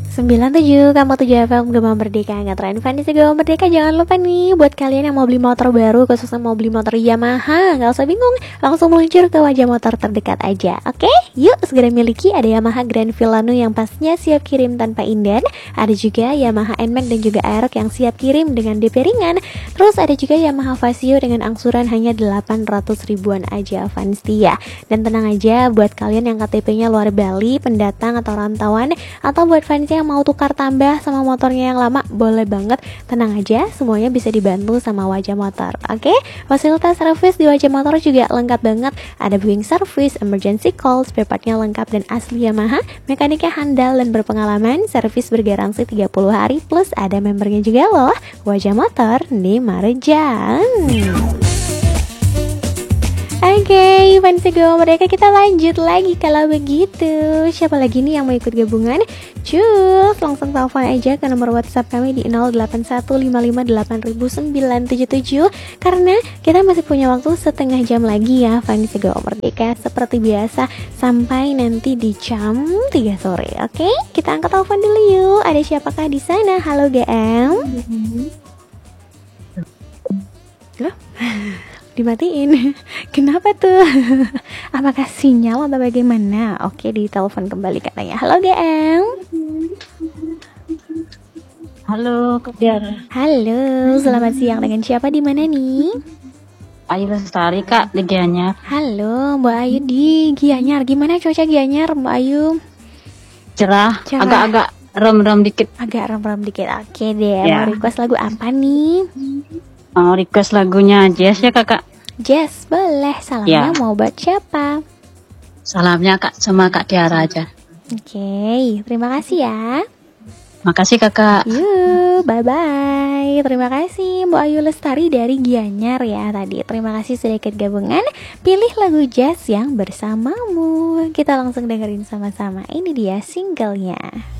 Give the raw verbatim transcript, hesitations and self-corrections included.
sembilan tujuh, kamu tujuh F M Gema Merdeka, ngetren Vanessa Gema Merdeka. Jangan lupa nih, buat kalian yang mau beli motor baru, khususnya mau beli motor Yamaha, gak usah bingung, langsung meluncur ke Wajah Motor terdekat aja. Oke, yuk segera miliki. Ada Yamaha Grand Villano yang pastinya siap kirim tanpa inden. Ada juga Yamaha N Max dan juga Aerox yang siap kirim dengan D P ringan. Terus ada juga Yamaha Vasio dengan angsuran hanya delapan ratus ribuan aja, Vanstia. Dan tenang aja, buat kalian yang K T P-nya luar Bali, pendatang atau rantauan, atau buat fans yang mau tukar tambah sama motornya yang lama, boleh banget. Tenang aja, semuanya bisa dibantu sama Wajah Motor. Oke, fasilitas servis di Wajah Motor juga lengkap banget. Ada booking service, emergency call, spare partnya lengkap dan asli Yamaha, mekaniknya handal dan berpengalaman, servis bergaransi tiga puluh hari, plus ada membernya juga loh. Wajah Motor di Marjan. Oke, okay, fans Gema Merdeka, kita lanjut lagi kalau begitu. Siapa lagi nih yang mau ikut gabungan? Cus, langsung telepon aja ke nomor WhatsApp kami di nol delapan satu lima lima delapan sembilan tujuh tujuh. Karena kita masih punya waktu setengah jam lagi ya, fans Gema Merdeka. Seperti biasa, sampai nanti di jam tiga sore. Oke, okay? Kita angkat telepon dulu yuk. Ada siapakah di sana? Halo G M. Loh? Dimatiin. Kenapa tuh? Apakah sinyal atau bagaimana? Oke, di telepon kembali katanya. Halo G M. Halo Kak Diara. Halo, selamat siang. Dengan siapa, di mana nih? Ayu Lestari Kak, di Gianyar. Halo Mbak Ayu di Gianyar. Gimana cuaca Gianyar Mbak Ayu? Cerah, Cerah. agak-agak rem-rem dikit. Agak rem-rem dikit. Oke deh, Ya. mau request lagu apa nih? Mau request lagunya Jazz ya Kakak? Jazz, boleh. Salamnya Ya. mau buat siapa? Salamnya Kak sama Kak Diara aja. Oke, terima kasih ya. Makasih Kakak. Yuk, bye-bye. Terima kasih Mbak Ayu Lestari dari Gianyar ya tadi. Terima kasih sudah ikut gabungan. Pilih lagu Jazz yang bersamamu. Kita langsung dengerin sama-sama. Ini dia singlenya.